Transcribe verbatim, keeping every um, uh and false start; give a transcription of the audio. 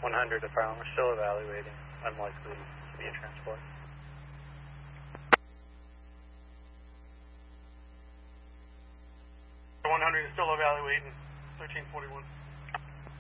one hundred to Farland, we're still evaluating. Unlikely to be a transport. one hundred is still evaluating. thirteen forty-one.